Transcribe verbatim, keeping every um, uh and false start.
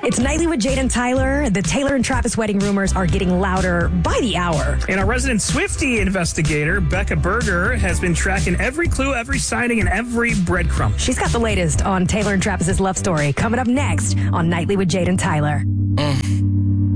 It's Nightly with Jade and Tyler. The Taylor and Travis wedding rumors are getting louder by the hour. And our resident Swiftie investigator, Becca Berger, has been tracking every clue, every sighting, and every breadcrumb. She's got the latest on Taylor and Travis's love story coming up next on Nightly with Jade and Tyler. Mm.